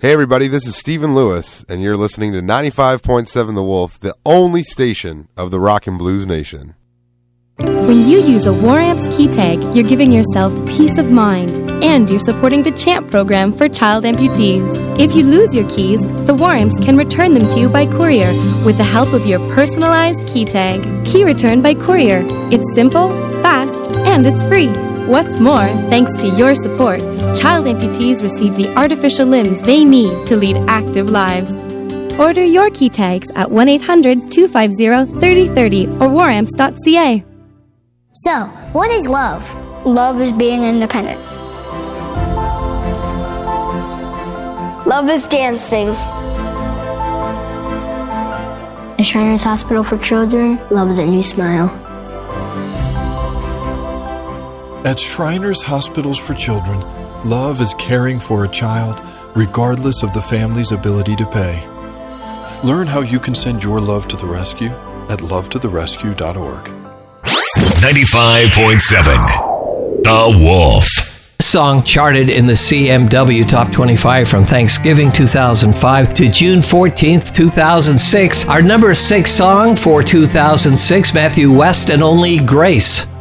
Hey everybody, this is Stephen Lewis, and you're listening to 95.7 The Wolf, the only station of the Rock and Blues Nation. When you use a War Amps key tag, you're giving yourself peace of mind, and you're supporting the CHAMP program for child amputees. If you lose your keys, the War Amps can return them to you by courier with the help of your personalized key tag. Key return by courier. It's simple, fast, and it's free. What's more, thanks to your support, child amputees receive the artificial limbs they need to lead active lives. Order your key tags at 1-800-250-3030 or waramps.ca. So, what is love? Love is being independent. Love is dancing. At Shriners Hospital for Children, love is a new smile. At Shriners Hospitals for Children, love is caring for a child regardless of the family's ability to pay. Learn how you can send your love to the rescue at lovetotherescue.org. 95.7 The Wolf. Song charted in the CMW Top 25 from Thanksgiving 2005 to June 14th, 2006. Our number 6 song for 2006, Matthew West and Only Grace.